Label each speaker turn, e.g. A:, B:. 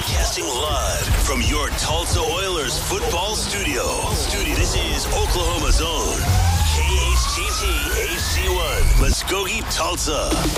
A: Broadcasting live from your Tulsa Oilers football studio. This is Oklahoma's own KHTT HD1. Muskogee, Tulsa.